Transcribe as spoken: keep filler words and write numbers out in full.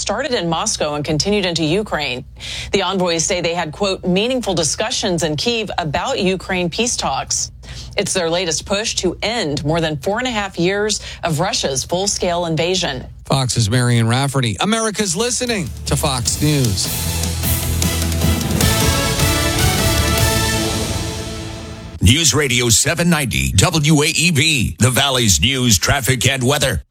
started in Moscow and continued into Ukraine. The envoys say they had, quote, meaningful discussions in Kyiv about Ukraine peace talks. It's their latest push to end more than four and a half years of Russia's full-scale invasion. Fox's Marion Rafferty. America's listening to Fox News. News Radio seven ninety W A E B, the Valley's news, traffic, and weather.